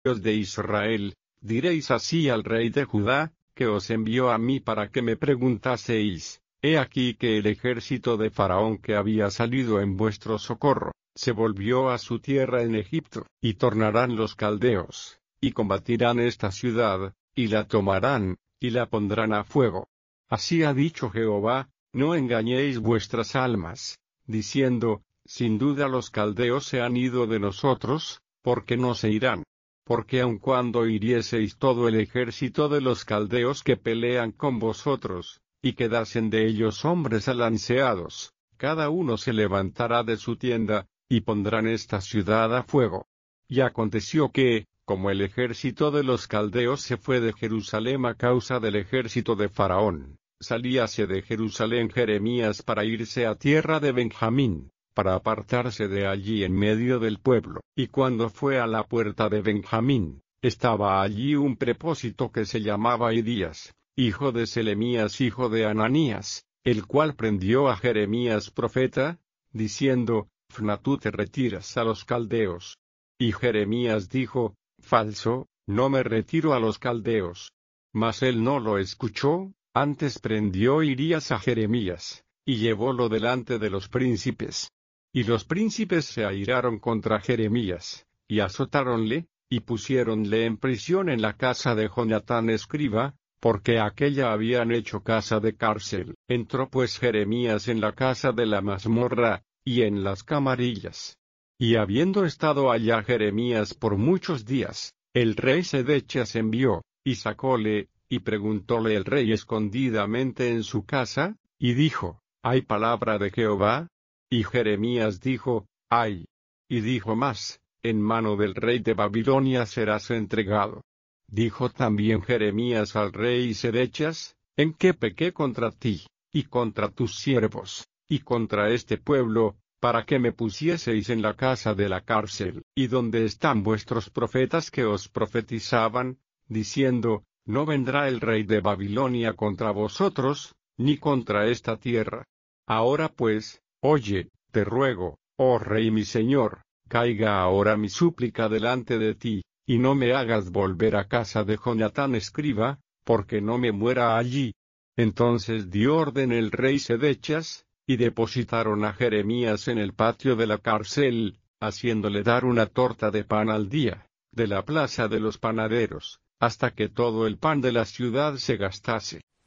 Dios de Israel, diréis así al rey de Judá, que os envió a mí para que me preguntaseis: he aquí que el ejército de Faraón que había salido en vuestro socorro, se volvió a su tierra en Egipto, y tornarán los caldeos, y combatirán esta ciudad, y la tomarán, y la pondrán a fuego. Así ha dicho Jehová: no engañéis vuestras almas, diciendo: sin duda los caldeos se han ido de nosotros, porque no se irán. Porque aun cuando hirieseis todo el ejército de los caldeos que pelean con vosotros, y quedasen de ellos hombres alanceados, cada uno se levantará de su tienda, y pondrán esta ciudad a fuego. Y aconteció que, como el ejército de los caldeos se fue de Jerusalén a causa del ejército de Faraón, salíase de Jerusalén Jeremías para irse a tierra de Benjamín, para apartarse de allí en medio del pueblo. Y cuando fue a la puerta de Benjamín, estaba allí un prepósito que se llamaba Idías, hijo de Selemías hijo de Ananías, el cual prendió a Jeremías profeta, diciendo: tú te retiras a los caldeos. Y Jeremías dijo: falso, no me retiro a los caldeos. Mas él no lo escuchó, antes prendió Idías a Jeremías, y llevólo delante de los príncipes. Y los príncipes se airaron contra Jeremías, y azotáronle, y pusiéronle en prisión en la casa de Jonatán escriba, porque aquella habían hecho casa de cárcel. Entró pues Jeremías en la casa de la mazmorra, y en las camarillas. Y habiendo estado allá Jeremías por muchos días, el rey Sedechas envió, y sacóle, y preguntóle el rey escondidamente en su casa, y dijo: ¿hay palabra de Jehová? Y Jeremías dijo: ay. Y dijo más: en mano del rey de Babilonia serás entregado. Dijo también Jeremías al rey Sedechas: ¿en qué pequé contra ti, y contra tus siervos, y contra este pueblo, para que me pusieseis en la casa de la cárcel? ¿Y dónde están vuestros profetas que os profetizaban, diciendo: no vendrá el rey de Babilonia contra vosotros, ni contra esta tierra? Ahora pues, oye, te ruego, oh rey mi señor, caiga ahora mi súplica delante de ti, y no me hagas volver a casa de Jonatán escriba, porque no me muera allí. Entonces dio orden el rey Sedechas, y depositaron a Jeremías en el patio de la cárcel, haciéndole dar una torta de pan al día, de la plaza de los panaderos, hasta que todo el pan de la ciudad se gastase.